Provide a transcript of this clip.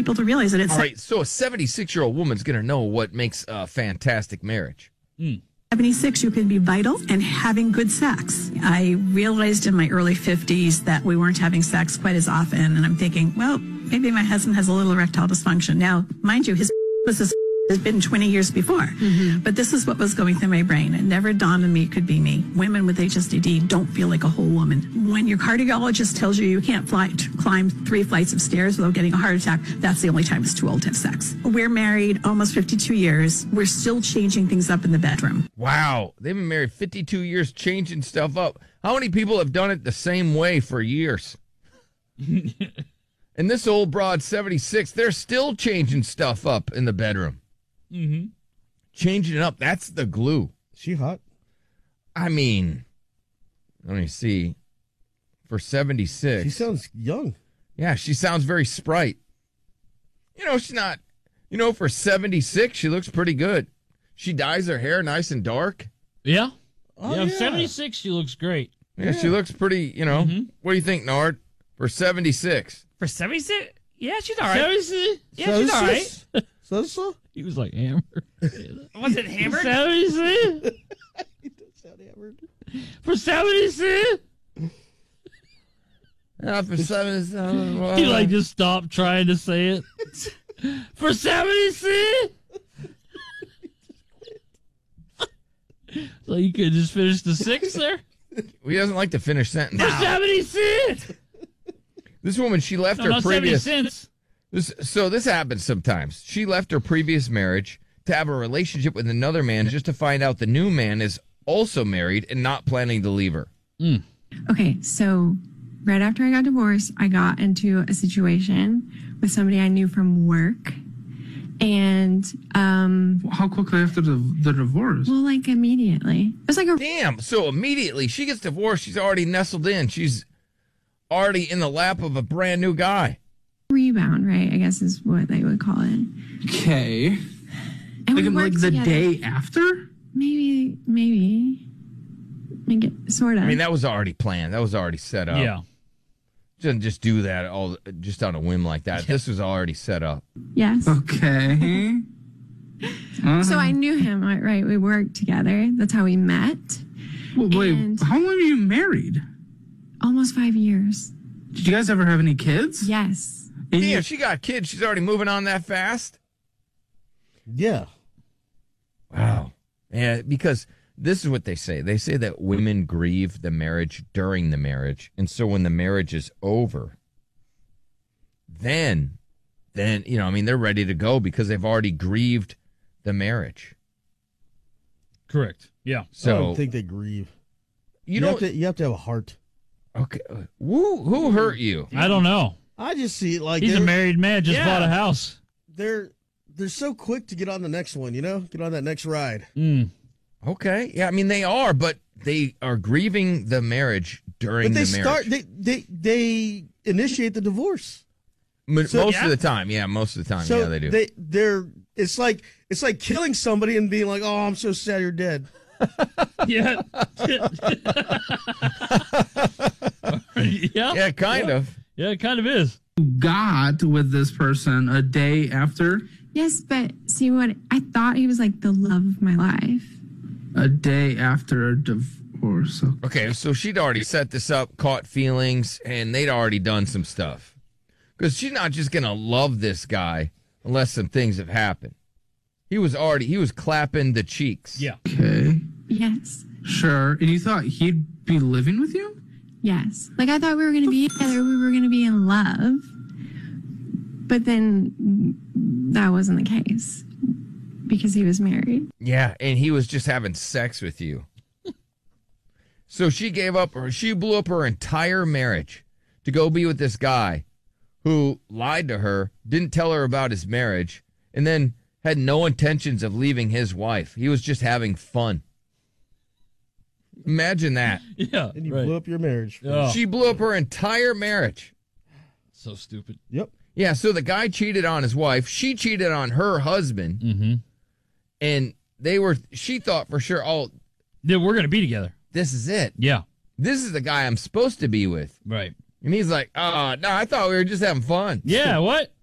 people to realize that it's all right. So a 76-year-old woman's going to know what makes a fantastic marriage. 76, you can be vital and having good sex. I realized in my early 50s that we weren't having sex quite as often, and I'm thinking, well, maybe my husband has a little erectile dysfunction. Now, mind you, his was his has been 20 years before. But this is what was going through my brain. It never dawned on me it could be me. Women with HSDD don't feel like a whole woman. When your cardiologist tells you you can't climb 3 flights of stairs without getting a heart attack, that's the only time it's too old to have sex. We're married almost 52 years. We're still changing things up in the bedroom. Wow. They've been married 52 years, changing stuff up. How many people have done it the same way for years? And this old broad, 76, they're still changing stuff up in the bedroom. Changing it up. That's the glue. She hot? I mean, let me see. For 76. She sounds young. Yeah, she sounds very sprite. You know, she's not, for 76, she looks pretty good. She dyes her hair nice and dark. Yeah. Oh, yeah, yeah. 76, she looks great. Yeah, she looks pretty, What do you think, Nard? For 76. For 76? Yeah, she's all right. 76? Yeah, she's all right. So? He was like hammered. Was it hammered? 76? He does sound hammered. For 76? For 77. He just stopped trying to say it. For 76? So you could just finish the 6 there? He doesn't like to finish sentences. For 76? This woman, she left No, her not 70 previous... cents. This happens sometimes. She left her previous marriage to have a relationship with another man just to find out the new man is also married and not planning to leave her. Okay, so right after I got divorced, I got into a situation with somebody I knew from work. And, How quickly after the divorce? well, like immediately. It was like a Damn. So immediately she gets divorced. She's already nestled in. She's already in the lap of a brand new guy. rebound, right? I guess is what they would call it. Okay. And we Like worked the together. day after? Maybe. Like sort of. I mean, that was already planned. That was already set up. Yeah. Didn't just do that all just on a whim like that. This was already set up. Yes. Okay. So I knew him, right? We worked together. That's how we met. Well, wait, And- how long were you married? Almost 5 years. Did you guys ever have any kids? Yes. And Yeah, you- she got kids. She's already moving on that fast. Yeah. Wow. Yeah, because this is what they say. They say that women grieve the marriage during the marriage. And so when the marriage is over, then, they're ready to go because they've already grieved the marriage. Correct. Yeah. I So don't think they grieve. you You don't. have to have a heart. Okay. Who hurt you? I don't know. I just see it like He's a married man, just Yeah. bought a house. they're so quick to get on the next one, get on that next ride. Okay. Yeah, I mean they are, but they are grieving the marriage during But they the marriage. they initiate the divorce. Most Yeah. of the time, most of the time, So yeah, they do. they're it's like killing somebody and being like, "Oh, I'm so sad you're dead." Yeah. yeah. Yeah, kind of. Yeah, it kind of is. got with this person a day after? Yes, but see what I thought he was like the love of my life. A day after a divorce. Okay, so she'd already set this up, caught feelings, and they'd already done some stuff. Because she's not just going to love this guy unless some things have happened. He was clapping the cheeks. Yeah. Okay. Yes. Sure. And you thought he'd be living with you? Yes. Like I thought we were going to be together. We were going to be in love. But then that wasn't the case because he was married. Yeah, and he was just having sex with you. So she blew up her entire marriage to go be with this guy who lied to her, didn't tell her about his marriage, and then had no intentions of leaving his wife. He was just having fun. Imagine that. Yeah. And you right. blew up your marriage. Oh, She blew up her entire marriage. so stupid. Yep. Yeah, so the guy cheated on his wife. She cheated on her husband. Mm-hmm. And she thought for sure, Yeah, we're going to be together. this is it. Yeah. This is the guy I'm supposed to be with. Right. And he's like, no, I thought we were just having fun. Yeah, what?